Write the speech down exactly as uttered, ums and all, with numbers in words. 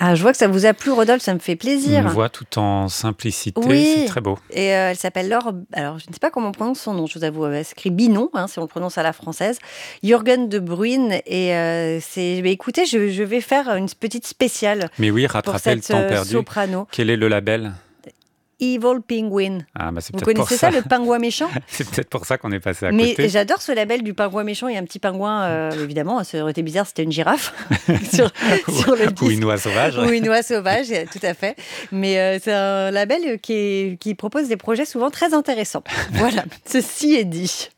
Ah, je vois que ça vous a plu, Rodolphe, ça me fait plaisir. Une voix tout en simplicité, Oui. c'est très beau. Et euh, elle s'appelle Laure, alors je ne sais pas comment on prononce son nom, je vous avoue, elle s'écrit Binon, hein, si on le prononce à la française, Jürgen de Bruyne, et euh, c'est, bah, écoutez, je, je vais faire une petite spéciale Mais oui, pour rattraper le cette temps euh, perdu. soprano. Quel est le label ? Evil Penguin. Ah, bah c'est Vous peut-être pour connaissez ça. ça, le pingouin méchant ? C'est peut-être pour ça qu'on est passé à Mais côté. j'adore ce label du pingouin méchant. Il y a un petit pingouin, euh, évidemment, ça aurait été bizarre, c'était une girafe sur, sur le disque. Ou une oie sauvage. Ou une oie sauvage, tout à fait. Mais euh, c'est un label qui, est, qui propose des projets souvent très intéressants. Voilà, ceci est dit.